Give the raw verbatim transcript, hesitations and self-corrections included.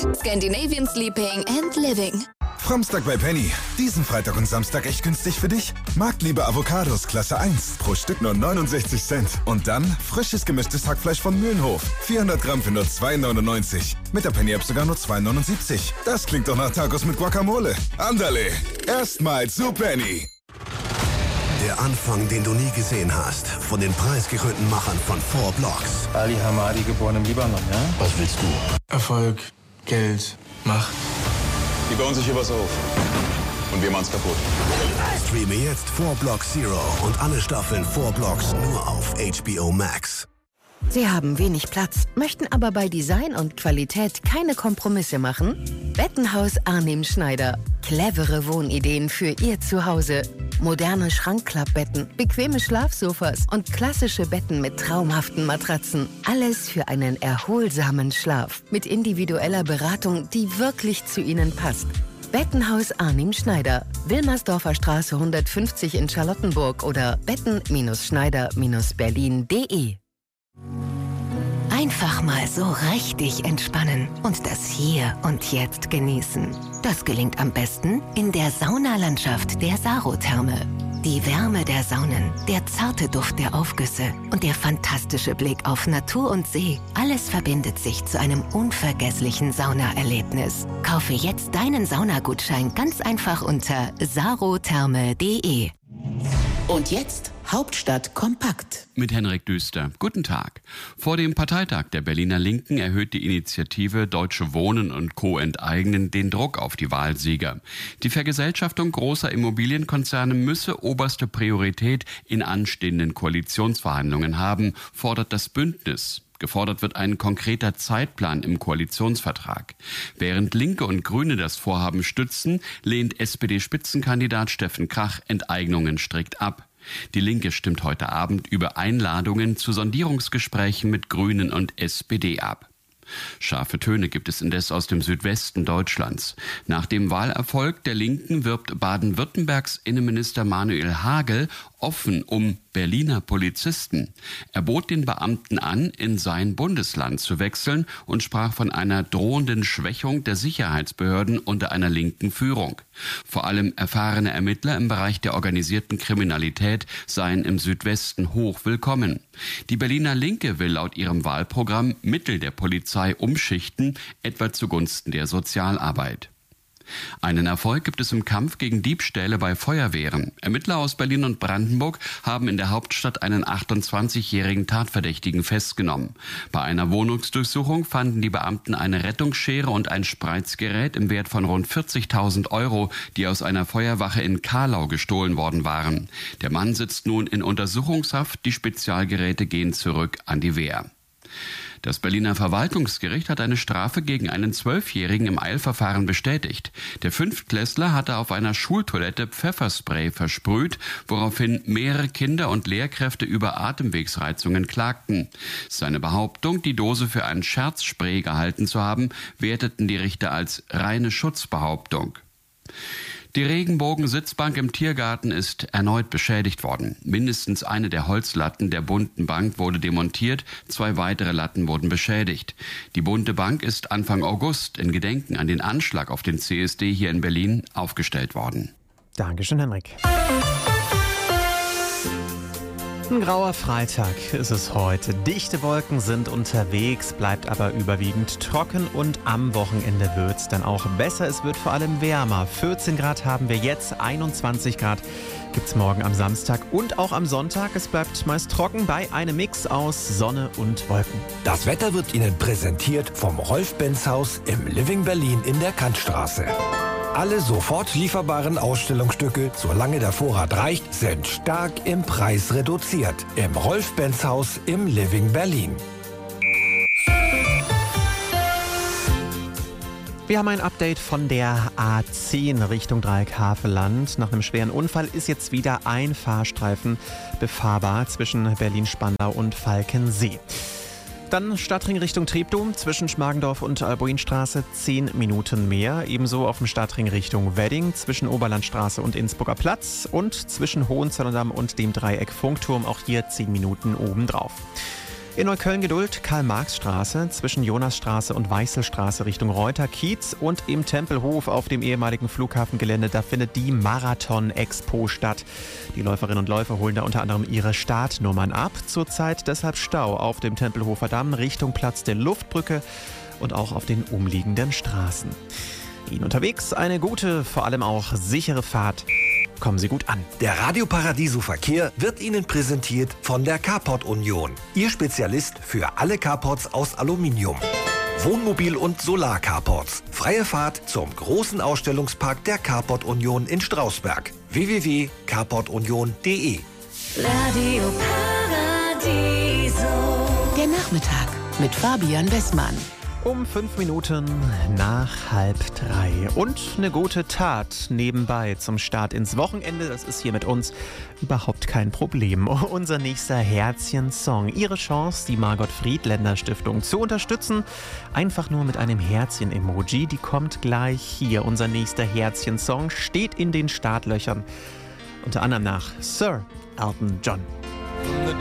Scandinavian Sleeping and Living. Framstag bei Penny. Diesen Freitag und Samstag echt günstig für dich? Marktliebe Avocados Klasse eins. Pro Stück nur neunundsechzig Cent. Und dann frisches gemischtes Hackfleisch von Mühlenhof. vierhundert Gramm für nur zwei neunundneunzig. Mit der Penny-App sogar nur zwei neunundsiebzig. Das klingt doch nach Tacos mit Guacamole. Andale. Erstmal zu Penny. Der Anfang, den du nie gesehen hast. Von den preisgekrönten Machern von Four Blocks. Ali Hamadi, geboren im Libanon, ja? Was willst du? Erfolg, Geld, Macht. Die bauen sich hier was auf. Und wir machen's kaputt. Streame jetzt Four Blocks Zero und alle Staffeln Four Blocks nur auf H B O Max. Sie haben wenig Platz, möchten aber bei Design und Qualität keine Kompromisse machen? Bettenhaus Arnim Schneider. Clevere Wohnideen für Ihr Zuhause. Moderne Schrankklappbetten, bequeme Schlafsofas und klassische Betten mit traumhaften Matratzen. Alles für einen erholsamen Schlaf. Mit individueller Beratung, die wirklich zu Ihnen passt. Bettenhaus Arnim Schneider. Wilmersdorfer Straße hundertfünfzig in Charlottenburg oder betten Schneider Berlin punkt de. Einfach mal so richtig entspannen und das Hier und Jetzt genießen. Das gelingt am besten in der Saunalandschaft der Sarotherme. Die Wärme der Saunen, der zarte Duft der Aufgüsse und der fantastische Blick auf Natur und See. Alles verbindet sich zu einem unvergesslichen Saunaerlebnis. Kaufe jetzt deinen Saunagutschein ganz einfach unter sarotherme punkt de. Und jetzt Hauptstadt kompakt. Mit Henrik Düster. Guten Tag. Vor dem Parteitag der Berliner Linken erhöht die Initiative Deutsche Wohnen und Co. enteignen den Druck auf die Wahlsieger. Die Vergesellschaftung großer Immobilienkonzerne müsse oberste Priorität in anstehenden Koalitionsverhandlungen haben, fordert das Bündnis. Gefordert wird ein konkreter Zeitplan im Koalitionsvertrag. Während Linke und Grüne das Vorhaben stützen, lehnt S P D-Spitzenkandidat Steffen Krach Enteignungen strikt ab. Die Linke stimmt heute Abend über Einladungen zu Sondierungsgesprächen mit Grünen und S P D ab. Scharfe Töne gibt es indes aus dem Südwesten Deutschlands. Nach dem Wahlerfolg der Linken wirbt Baden-Württembergs Innenminister Manuel Hagel offen um Berliner Polizisten. Er bot den Beamten an, in sein Bundesland zu wechseln und sprach von einer drohenden Schwächung der Sicherheitsbehörden unter einer linken Führung. Vor allem erfahrene Ermittler im Bereich der organisierten Kriminalität seien im Südwesten hoch willkommen. Die Berliner Linke will laut ihrem Wahlprogramm Mittel der Polizei umschichten, etwa zugunsten der Sozialarbeit. Einen Erfolg gibt es im Kampf gegen Diebstähle bei Feuerwehren. Ermittler aus Berlin und Brandenburg haben in der Hauptstadt einen achtundzwanzigjährigen Tatverdächtigen festgenommen. Bei einer Wohnungsdurchsuchung fanden die Beamten eine Rettungsschere und ein Spreizgerät im Wert von rund vierzigtausend Euro, die aus einer Feuerwache in Kahlau gestohlen worden waren. Der Mann sitzt nun in Untersuchungshaft, die Spezialgeräte gehen zurück an die Wehr. Das Berliner Verwaltungsgericht hat eine Strafe gegen einen Zwölfjährigen im Eilverfahren bestätigt. Der Fünftklässler hatte auf einer Schultoilette Pfefferspray versprüht, woraufhin mehrere Kinder und Lehrkräfte über Atemwegsreizungen klagten. Seine Behauptung, die Dose für ein Scherzspray gehalten zu haben, werteten die Richter als reine Schutzbehauptung. Die Regenbogensitzbank im Tiergarten ist erneut beschädigt worden. Mindestens eine der Holzlatten der bunten Bank wurde demontiert, zwei weitere Latten wurden beschädigt. Die bunte Bank ist Anfang August in Gedenken an den Anschlag auf den C S D hier in Berlin aufgestellt worden. Dankeschön, Henrik. Ein grauer Freitag ist es heute. Dichte Wolken sind unterwegs, bleibt aber überwiegend trocken und am Wochenende wird es dann auch besser. Es wird vor allem wärmer. vierzehn Grad haben wir jetzt, einundzwanzig Grad gibt es morgen am Samstag und auch am Sonntag. Es bleibt meist trocken bei einem Mix aus Sonne und Wolken. Das Wetter wird Ihnen präsentiert vom Rolf-Benz-Haus im Living Berlin in der Kantstraße. Alle sofort lieferbaren Ausstellungsstücke, solange der Vorrat reicht, sind stark im Preis reduziert. Im Rolf-Benz-Haus im Living Berlin. Wir haben ein Update von der A zehn Richtung Dreieck-Havelland. Nach einem schweren Unfall ist jetzt wieder ein Fahrstreifen befahrbar zwischen Berlin-Spandau und Falkensee. Dann Stadtring Richtung Treptow zwischen Schmargendorf und Albuinstraße zehn Minuten mehr. Ebenso auf dem Stadtring Richtung Wedding zwischen Oberlandstraße und Innsbrucker Platz und zwischen Hohenzollerndamm und dem Dreieck Funkturm auch hier zehn Minuten obendrauf. In Neukölln Geduld, Karl-Marx-Straße, zwischen Jonasstraße und Weißelstraße Richtung Reuter-Kiez und im Tempelhof auf dem ehemaligen Flughafengelände, da findet die Marathon-Expo statt. Die Läuferinnen und Läufer holen da unter anderem ihre Startnummern ab. Zurzeit deshalb Stau auf dem Tempelhofer Damm Richtung Platz der Luftbrücke und auch auf den umliegenden Straßen. Ihnen unterwegs eine gute, vor allem auch sichere Fahrt. Kommen Sie gut an. Der Radio Paradiso Verkehr wird Ihnen präsentiert von der Carport Union. Ihr Spezialist für alle Carports aus Aluminium. Wohnmobil- und Solar-Carports. Freie Fahrt zum großen Ausstellungspark der Carport Union in Strausberg. w w w punkt carport union punkt d e Radio Paradiso. Der Nachmittag mit Fabian Westmann. Um fünf Minuten nach halb drei. Und eine gute Tat nebenbei zum Start ins Wochenende. Das ist hier mit uns überhaupt kein Problem. Unser nächster Herzchen-Song. Ihre Chance, die Margot-Friedländer-Stiftung zu unterstützen. Einfach nur mit einem Herzchen-Emoji. Die kommt gleich hier. Unser nächster Herzchen-Song steht in den Startlöchern. Unter anderem nach Sir Elton John. The